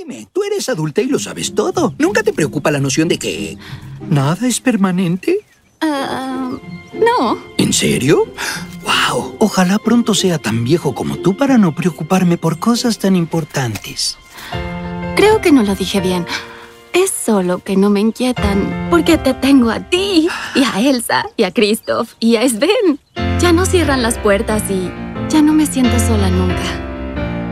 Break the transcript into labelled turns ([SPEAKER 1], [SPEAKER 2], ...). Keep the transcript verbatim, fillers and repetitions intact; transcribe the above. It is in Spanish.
[SPEAKER 1] Dime, tú eres adulta y lo sabes todo. ¿Nunca te preocupa la noción de que nada es permanente?
[SPEAKER 2] Uh, no.
[SPEAKER 1] ¿En serio? ¡Wow! Ojalá pronto sea tan viejo como tú para no preocuparme por cosas tan importantes.
[SPEAKER 2] Creo que no lo dije bien. Es solo que no me inquietan porque te tengo a ti, y a Elsa, y a Kristoff, y a Sven. Ya no cierran las puertas y ya no me siento sola nunca.